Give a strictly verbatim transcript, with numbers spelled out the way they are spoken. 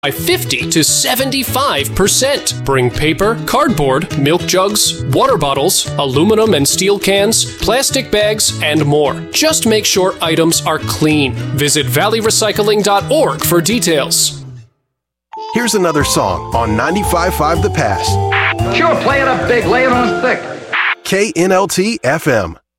by fifty to seventy-five percent. Bring paper, cardboard, milk jugs, water bottles, aluminum and steel cans, plastic bags, and more. Just make sure items are clean. Visit valley recycling dot org for details. Here's another song on ninety-five point five The Pass. Sure, play it up big, lay it on thick. K N L T F M.